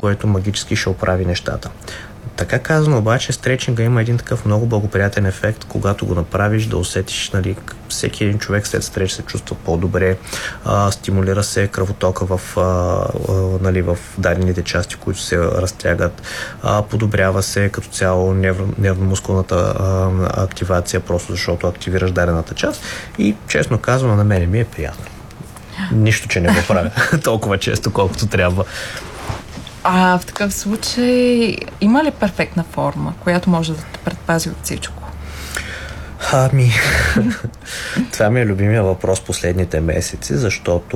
което магически ще оправи нещата. Така казано, обаче, стречинга има един такъв много благоприятен ефект, когато го направиш, да усетиш, нали, всеки един човек след стреч се чувства по-добре, стимулира се кръвотока нали, в дадените части, които се разтягат, подобрява се като цяло нервно-мускулната активация, просто защото активираш дадената част и, честно казано, на мене ми е приятно. Нищо, че не го правя толкова често, колкото трябва. В такъв случай има ли перфектна форма, която може да те предпази от всичко? Това ми е любимия въпрос последните месеци, защото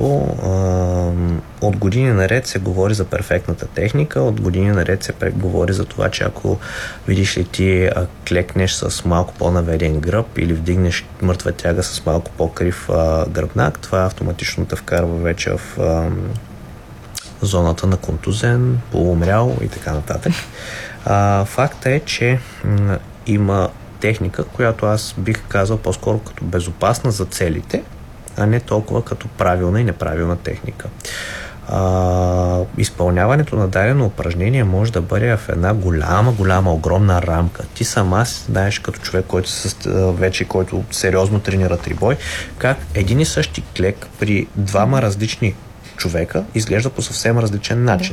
от години наред се говори за перфектната техника, от години наред се говори за това, че ако видиш ли ти клекнеш с малко по-наведен гръб или вдигнеш мъртва тяга с малко по-крив гръбнак, това автоматично те вкарва вече в зоната на контузен, полуумрял и така нататък. Факта е, че има техника, която аз бих казал по-скоро като безопасна за целите, а не толкова като правилна и неправилна техника. Изпълняването на дадено упражнение може да бъде в една голяма, огромна рамка. Ти сама знаеш като човек, който сериозно тренира трибой, как един и същи клек при двама различни човека изглежда по съвсем различен начин.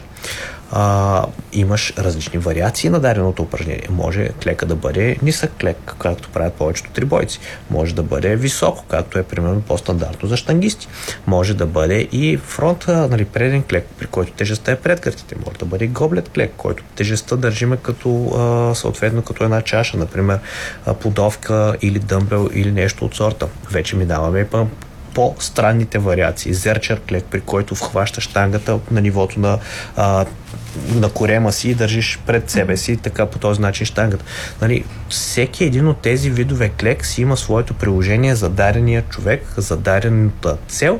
Имаш различни вариации на даденото упражнение. Може клека да бъде нисък клек, както правят повечето трибойци. Може да бъде високо, както е примерно по-стандартно за щангисти. Може да бъде и фронта, нали, преден клек, при който тежестта е пред гърдите. Може да бъде и гоблет клек, който тежестта държиме съответно като една чаша, например плодовка или дъмбел или нещо от сорта. Вече минаваме и по-странните вариации. Зерчер клек, при който вхващаш штангата на нивото на корема си и държиш пред себе си, така по този начин штангата. Нали, всеки един от тези видове клек си има своето приложение за дадения човек, за дадената цел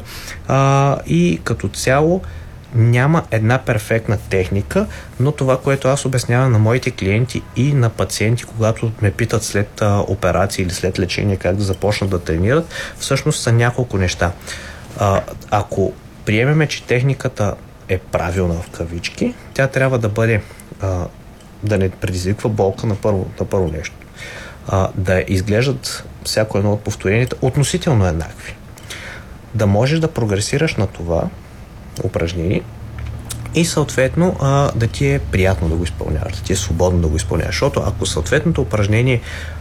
и като цяло няма една перфектна техника, но това, което аз обяснявам на моите клиенти и на пациенти, когато ме питат след операция или след лечение как да започнат да тренират, всъщност са няколко неща. Ако приемеме, че техниката е правилна в кавички, тя трябва да бъде да не предизвиква болка на първо нещо. Да изглеждат всяко едно от повторенията относително еднакви. Да можеш да прогресираш на това упражнение и съответно да ти е приятно да го изпълняваш, да ти е свободно да го изпълняваш, защото ако съответното упражнение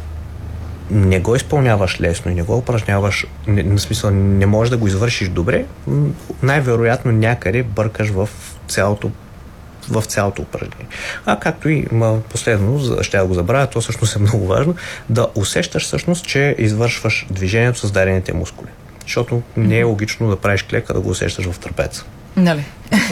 не го изпълняваш лесно и не го упражняваш, на смисъл не можеш да го извършиш добре, най-вероятно някъде бъркаш в цялото упражнение. Както и последно, ще го забравя, то всъщност е много важно, да усещаш всъщност, че извършваш движението с дадените мускули. Защото не е логично да правиш клека, да го усещаш в трапеца. Нали?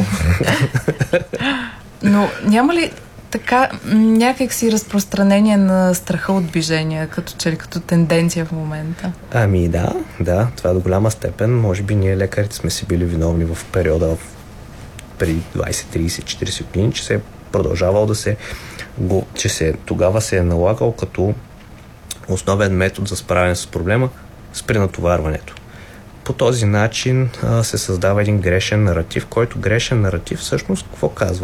Но няма ли така някак си разпространение на страха от движения, като тенденция в момента? Да, това до голяма степен. Може би ние лекарите сме си били виновни в периода преди 20, 30, 40 години, че се е продължавал тогава се е налагал като основен метод за справяне с проблема с пренатоварването. По този начин се създава един грешен наратив, който грешен наратив всъщност какво казва?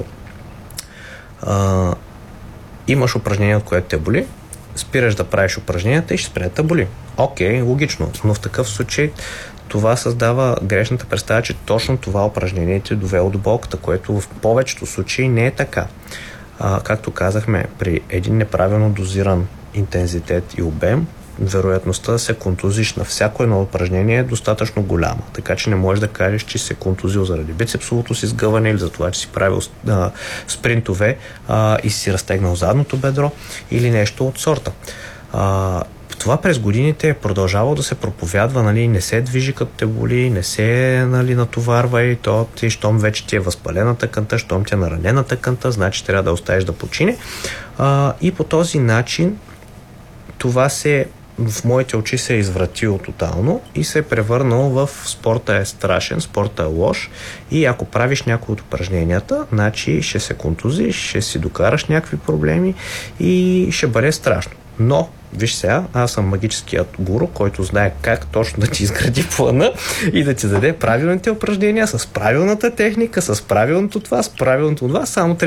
Имаш упражнение, от което те боли, спираш да правиш упражненията и ще спре да те боли. Окей, логично, но в такъв случай това създава грешната представа, че точно това упражнение ти е довело до болката, което в повечето случаи не е така. Както казахме, при един неправилно дозиран интензитет и обем, вероятността да се контузиш на всяко едно упражнение е достатъчно голяма. Така че не можеш да кажеш, че си се контузил заради бицепсовото си сгъване или за това, че си правил спринтове и си разтегнал задното бедро или нещо от сорта. Това през годините е продължавало да се проповядва, нали, не се движи като те боли, не се, нали, натоварва и щом вече ти е възпалена тъканта, щом ти е наранена тъканта, значи трябва да оставиш да почине. И по този начин това в моите очи се е извратило тотално и се е превърнал в спорта е страшен, спорта е лош и ако правиш някои от упражненията, значи ще се контузиш, ще си докараш някакви проблеми и ще бъде страшно. Но, виж сега, аз съм магическият гуру, който знае как точно да ти изгради плана и да ти даде правилните упражнения с правилната техника, с правилното това, с правилното това, само трябва